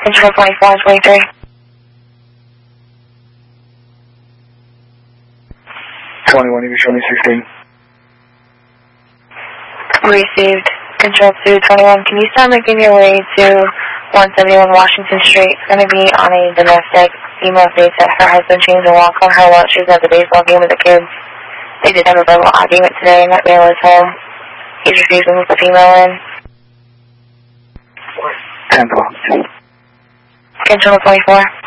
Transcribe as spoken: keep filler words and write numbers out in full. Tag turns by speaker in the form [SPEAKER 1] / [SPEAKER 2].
[SPEAKER 1] Control twenty-four, twenty-three.
[SPEAKER 2] twenty-one, you can show me sixteen.
[SPEAKER 1] Received. Control two twenty-one, can you start making your way to one seventy-one Washington Street? It's going to be on a domestic. Email states that her husband changed the lock on her while she was at the baseball game with the kids. They did have a verbal argument today, and that male is home. He's refusing to put the female in.
[SPEAKER 2] ten twelve.
[SPEAKER 1] Control twenty-four.